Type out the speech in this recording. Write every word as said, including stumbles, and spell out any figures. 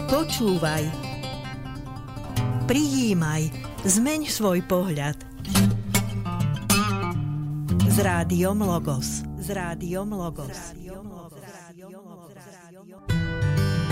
Počúvaj. Prijímaj. Zmeň svoj pohľad. S rádiom Logos. S rádiom Logos. S rádiom Logos.